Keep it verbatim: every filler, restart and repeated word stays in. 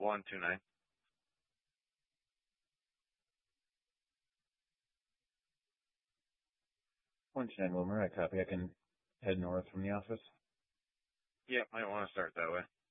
one two nine. one ten Wilmer, I copy. I can head north from the office. Yeah, might want to start that way.